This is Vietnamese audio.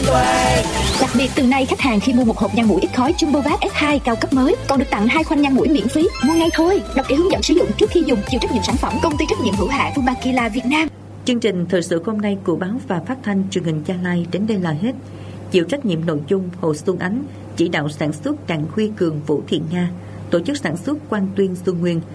toang. Đặc biệt từ nay khách hàng khi mua một hộp nhang mũi ít khói Jumbovac S2 cao cấp mới còn được tặng 2 khoanh nhang mũi miễn phí. Mua ngay thôi. Đọc kỹ hướng dẫn sử dụng trước khi dùng. Chịu trách nhiệm sản phẩm công ty trách nhiệm hữu hạn Fumakila Việt Nam. Chương trình thời sự hôm nay của báo và phát thanh truyền hình Gia Lai đến đây là hết. Chịu trách nhiệm nội dung Hồ Xuân Ánh, chỉ đạo sản xuất Đặng Huy Cường, Vũ Thiện Nga, tổ chức sản xuất Quang Tuyên, Xuân Nguyên.